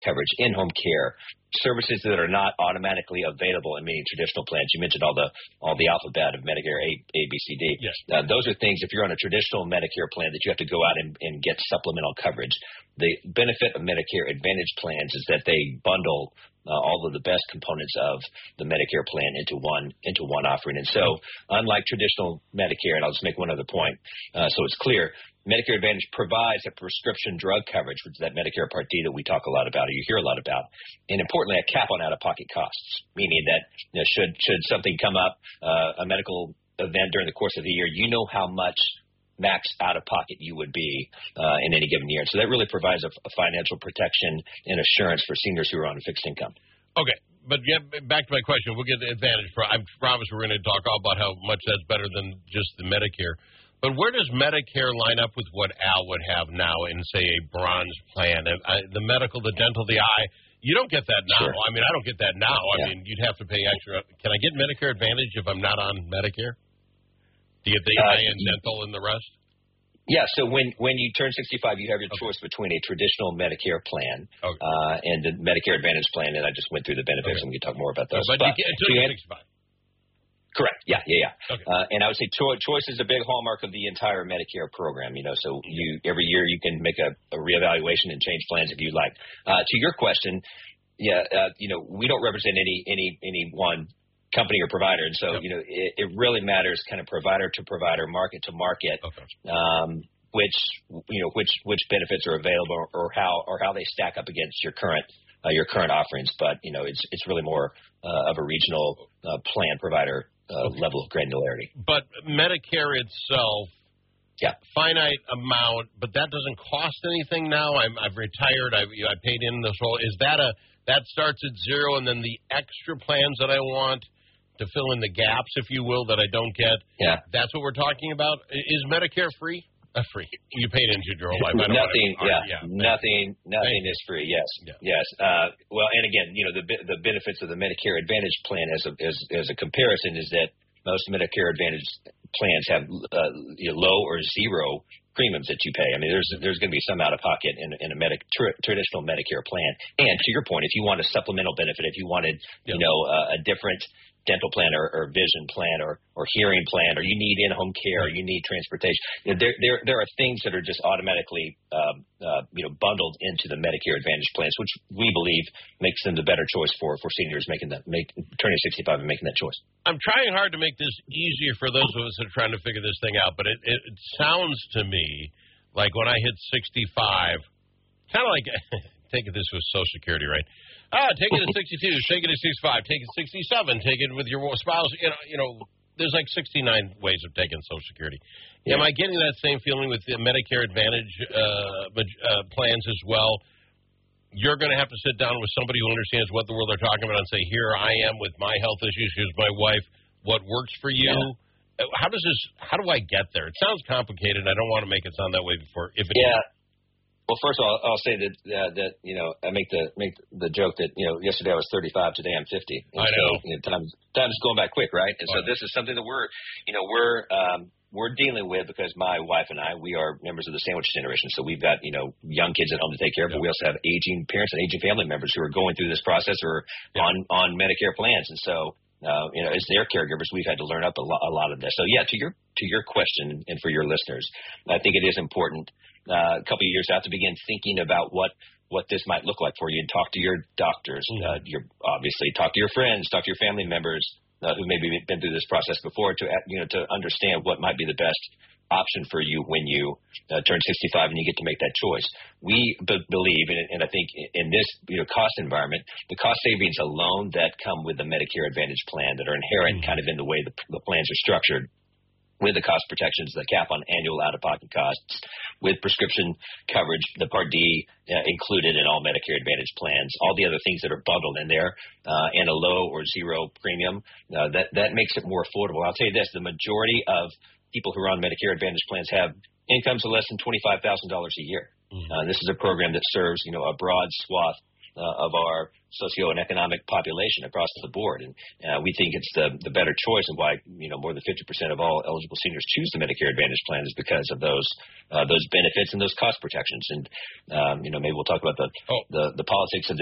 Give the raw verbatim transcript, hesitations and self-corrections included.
coverage, in-home care, services that are not automatically available in many traditional plans. You mentioned all the all the alphabet of Medicare, A, A B, C, D. Yes. Uh, those are things, if you're on a traditional Medicare plan, that you have to go out and, and get supplemental coverage. The benefit of Medicare Advantage plans is that they bundle uh, all of the best components of the Medicare plan into one into one offering. And so, unlike traditional Medicare, and I'll just make one other point, uh, so it's clear, Medicare Advantage provides a prescription drug coverage, which is that Medicare Part D that we talk a lot about, or you hear a lot about, and importantly, a cap on out-of-pocket costs, meaning that you know, should should something come up, uh, a medical event during the course of the year, you know how much max out-of-pocket you would be uh, in any given year. So that really provides a, a financial protection and assurance for seniors who are on a fixed income. Okay, but yeah, back to my question. We'll get the Advantage. I promise we're going to talk all about how much that's better than just the Medicare. But where does Medicare line up with what Al would have now in, say, a bronze plan? I, the medical, the dental, the eye, you don't get that now. Sure. I mean, I don't get that now. Yeah. I mean, you'd have to pay extra. Can I get Medicare Advantage if I'm not on Medicare? Do you get the uh, eye and dental and the rest? Yeah, so when, when you turn sixty-five, you have your okay. choice between a traditional Medicare plan okay. uh, and the Medicare Advantage plan, and I just went through the benefits, okay. and we can talk more about those. But, but, but you get until you're sixty-five. Correct. Yeah, yeah, yeah. Okay. Uh, and I would say cho- choice is a big hallmark of the entire Medicare program. You know, so you every year you can make a, a reevaluation and change plans if you like. Uh, to your question, yeah, uh, you know, we don't represent any any any one company or provider, and so yep. you know, it, it really matters, kind of provider to provider, market to market, okay. um, which you know which which benefits are available or how or how they stack up against your current uh, your current offerings. But you know, it's it's really more uh, of a regional uh, plan provider. Uh, okay. level of granularity. But Medicare itself, yeah, finite amount, but that doesn't cost anything now. I'm, I've retired. I've, I paid in this whole. Is that a that starts at zero, and then the extra plans that I want to fill in the gaps, if you will, that I don't get. Yeah, that's what we're talking about. Is Medicare free? Uh, free. You paid into your whole life. I don't nothing. Want to, yeah, yeah, nothing. Nothing is free. Yes. Yeah. Yes. Uh, well, and again, you know, the the benefits of the Medicare Advantage plan as a as, as a comparison is that most Medicare Advantage plans have uh, you know, low or zero premiums that you pay. I mean, there's there's going to be some out of pocket in, in a medic, tr- traditional Medicare plan. And to your point, if you want a supplemental benefit, if you wanted, yeah. you know, uh, a different dental plan or, or vision plan or, or hearing plan, or you need in-home care, or you need transportation, you know, there there there are things that are just automatically um, uh, you know bundled into the Medicare Advantage plans, which we believe makes them the better choice for, for seniors making that make turning sixty-five and making that choice. I'm trying hard to make this easier for those of us that are trying to figure this thing out, but it, it, it sounds to me like when I hit sixty-five, kind of like take it this with Social Security, right? Ah, take it at sixty-two, take it at sixty-five, take it at sixty-seven, take it with your spouse. You know, you know, there's like sixty-nine ways of taking Social Security. Yeah. Am I getting that same feeling with the Medicare Advantage uh, uh, plans as well? You're going to have to sit down with somebody who understands what the world they're talking about and say, here I am with my health issues, here's my wife, what works for you? Yeah. How does this, how do I get there? It sounds complicated. I don't want to make it sound that way before. If it yeah. Is. Well, first of all, I'll say that uh, that you know I make the make the joke that you know yesterday I was thirty-five, today I'm fifty. And I know. So, you know time time's going by quick, right? And oh. so this is something that we're you know we're um, we're dealing with because my wife and I we are members of the sandwich generation. So we've got you know young kids at home to take care of, yeah. but we also have aging parents and aging family members who are going through this process or yeah. on on Medicare plans, and so. Uh, you know, as their caregivers, we've had to learn up a lot, a lot of this. So, yeah, to your to your question and for your listeners, I think it is important uh, a couple of years out to begin thinking about what, what this might look like for you and talk to your doctors. Mm-hmm. Uh, your obviously talk to your friends, talk to your family members uh, who maybe been through this process before to you know to understand what might be the best option for you when you uh, turn sixty-five and you get to make that choice. We b- believe, and, and I think in this you know cost environment, the cost savings alone that come with the Medicare Advantage plan that are inherent mm-hmm. kind of in the way the, the plans are structured, with the cost protections, the cap on annual out-of-pocket costs, with prescription coverage, the Part D uh, included in all Medicare Advantage plans, all the other things that are bundled in there, uh, and a low or zero premium, uh, that, that makes it more affordable. I'll tell you this, the majority of people who are on Medicare Advantage plans have incomes of less than twenty-five thousand dollars a year. Mm-hmm. Uh, this is a program that serves, you know, a broad swath uh, of our socio and economic population across the board. And uh, we think it's the, the better choice, and why, you know, more than fifty percent of all eligible seniors choose the Medicare Advantage plan is because of those uh, those benefits and those cost protections. And, um, you know, maybe we'll talk about the, oh. the, the politics of